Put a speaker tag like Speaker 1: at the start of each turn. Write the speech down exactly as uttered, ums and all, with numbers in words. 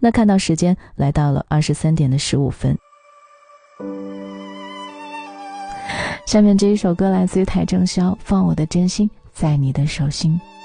Speaker 1: 那看到时间来到了二十三点的十五分。下面这一首歌来自于邰正宵，放我的真心在你的手心。